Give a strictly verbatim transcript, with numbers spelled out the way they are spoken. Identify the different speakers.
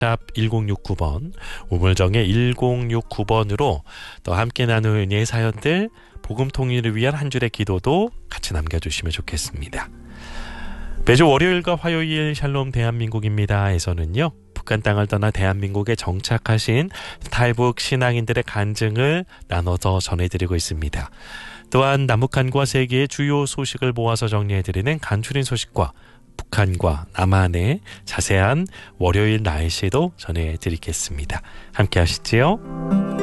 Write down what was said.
Speaker 1: 샵 일공육구 번, 우물정의 일공육구 번으로 또 함께 나눌 은혜의 사연들, 복음 통일을 위한 한 줄의 기도도 같이 남겨주시면 좋겠습니다. 매주 월요일과 화요일 샬롬 대한민국입니다에서는요, 북한 땅을 떠나 대한민국에 정착하신 탈북 신앙인들의 간증을 나눠서 전해드리고 있습니다. 또한 남북한과 세계의 주요 소식을 모아서 정리해드리는 간추린 소식과 북한과 남한의 자세한 월요일 날씨도 전해드리겠습니다. 함께 하시지요.